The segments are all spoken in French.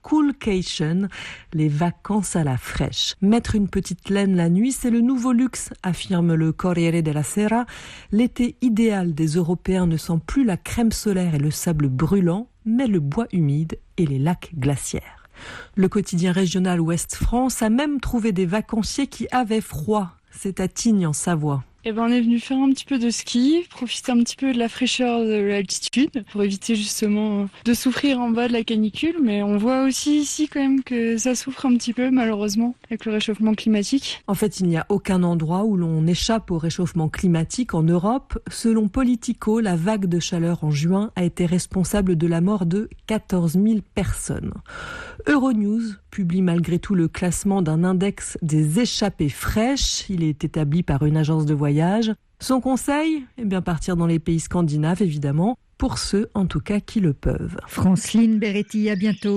Coolcation, les vacances à la fraîche. Mettre une petite laine la nuit, c'est le nouveau luxe, affirme le Corriere della Sera. L'été idéal des Européens ne sent plus la crème solaire et le sable brûlant, mais le bois humide et les lacs glaciaires. Le quotidien régional Ouest France a même trouvé des vacanciers qui avaient froid. C'est à Tignes en Savoie. On est venu faire un petit peu de ski, profiter un petit peu de la fraîcheur de l'altitude pour éviter justement de souffrir en bas de la canicule. Mais on voit aussi ici quand même que ça souffre un petit peu malheureusement avec le réchauffement climatique. En fait, il n'y a aucun endroit où l'on échappe au réchauffement climatique en Europe. Selon Politico, la vague de chaleur en juin a été responsable de la mort de 14 000 personnes. Euronews publie malgré tout le classement d'un index des échappées fraîches. Il est établi par une agence de voyage. Son conseil, partir dans les pays scandinaves évidemment, pour ceux en tout cas qui le peuvent. Franceline Beretti, à bientôt.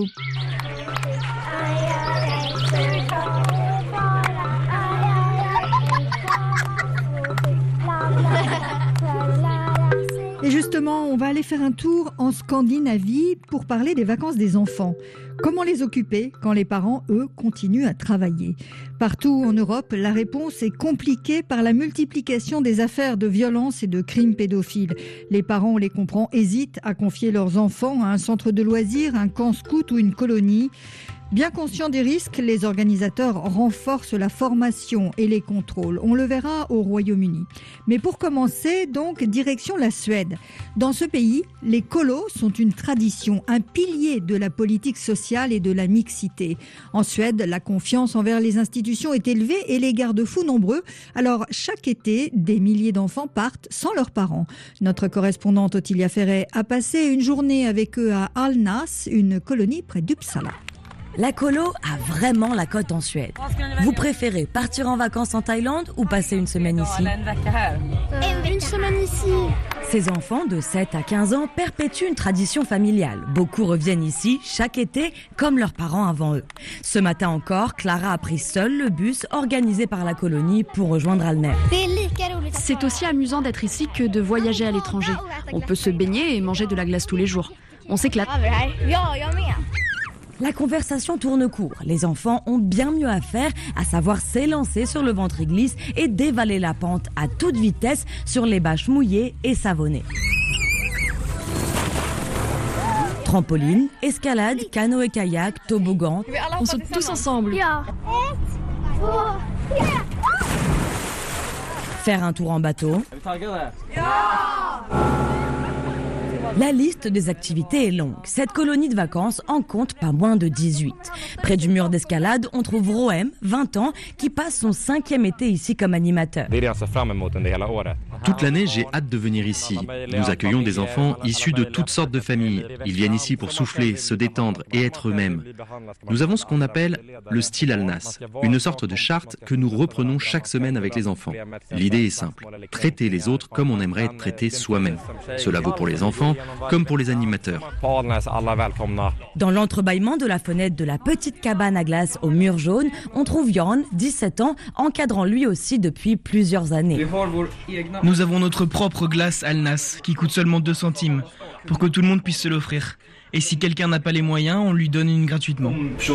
Et justement, on va aller faire un tour en Scandinavie pour parler des vacances des enfants. Comment les occuper quand les parents, eux, continuent à travailler ? Partout en Europe, la réponse est compliquée par la multiplication des affaires de violence et de crimes pédophiles. Les parents, on les comprend, hésitent à confier leurs enfants à un centre de loisirs, un camp scout ou une colonie. Bien conscients des risques, les organisateurs renforcent la formation et les contrôles. On le verra au Royaume-Uni. Mais pour commencer, donc, direction la Suède. Dans ce pays, les colos sont une tradition, un pilier de la politique sociale et de la mixité. En Suède, la confiance envers les institutions est élevée et les garde-fous nombreux. Alors, chaque été, des milliers d'enfants partent sans leurs parents. Notre correspondante Ottilia Ferret a passé une journée avec eux à Alnäs, une colonie près d'Uppsala. La colo a vraiment la cote en Suède. Vous préférez partir en vacances en Thaïlande ou passer une semaine ici ? Une semaine ici. Ces enfants de 7 à 15 ans perpétuent une tradition familiale. Beaucoup reviennent ici chaque été comme leurs parents avant eux. Ce matin encore, Clara a pris seule le bus organisé par la colonie pour rejoindre Alnäs. C'est aussi amusant d'être ici que de voyager à l'étranger. On peut se baigner et manger de la glace tous les jours. On s'éclate. La conversation tourne court. Les enfants ont bien mieux à faire, à savoir s'élancer sur le ventre-glisse et dévaler la pente à toute vitesse sur les bâches mouillées et savonnées. Trampoline, escalade, canoë-kayak, toboggan. On saute tous ensemble. Faire un tour en bateau. La liste des activités est longue. Cette colonie de vacances en compte pas moins de 18. Près du mur d'escalade, on trouve Roem, 20 ans, qui passe son 5e été ici comme animateur. Toute l'année, j'ai hâte de venir ici. Nous accueillons des enfants issus de toutes sortes de familles. Ils viennent ici pour souffler, se détendre et être eux-mêmes. Nous avons ce qu'on appelle le style Alnäs, une sorte de charte que nous reprenons chaque semaine avec les enfants. L'idée est simple, traiter les autres comme on aimerait être traité soi-même. Cela vaut pour les enfants comme pour les animateurs. Dans l'entrebâillement de la fenêtre de la petite cabane à glace au mur jaune, on trouve Jan, 17 ans, encadrant lui aussi depuis plusieurs années. Nous avons notre propre glace Alnäs qui coûte seulement 2 centimes pour que tout le monde puisse se l'offrir. Et si quelqu'un n'a pas les moyens, on lui donne une gratuitement.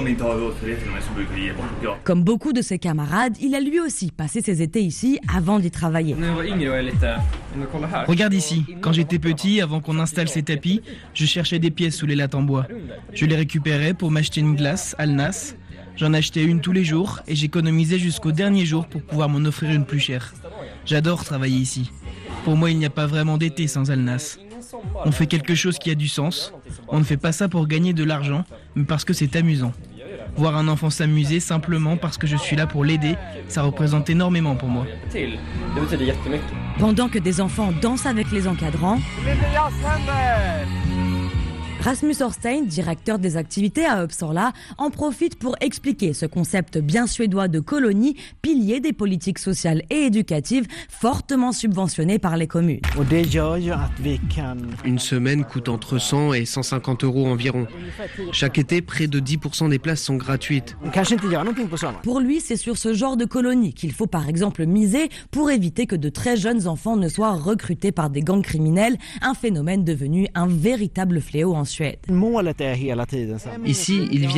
Comme beaucoup de ses camarades, il a lui aussi passé ses étés ici avant d'y travailler. Regarde ici, quand j'étais petit, avant qu'on installe ces tapis, je cherchais des pièces sous les lattes en bois. Je les récupérais pour m'acheter une glace Alnäs. J'en achetais une tous les jours et j'économisais jusqu'au dernier jour pour pouvoir m'en offrir une plus chère. J'adore travailler ici. Pour moi, il n'y a pas vraiment d'été sans Alnäs. On fait quelque chose qui a du sens. On ne fait pas ça pour gagner de l'argent, mais parce que c'est amusant. Voir un enfant s'amuser simplement parce que je suis là pour l'aider, ça représente énormément pour moi. Pendant que des enfants dansent avec les encadrants, Rasmus Horstein, directeur des activités à Uppsala, en profite pour expliquer ce concept bien suédois de colonie, pilier des politiques sociales et éducatives, fortement subventionné par les communes. Une semaine coûte entre 100 et 150 € environ. Chaque été, près de 10% des places sont gratuites. Pour lui, c'est sur ce genre de colonie qu'il faut par exemple miser pour éviter que de très jeunes enfants ne soient recrutés par des gangs criminels, un phénomène devenu un véritable fléau en Suède. Ici, ils viennent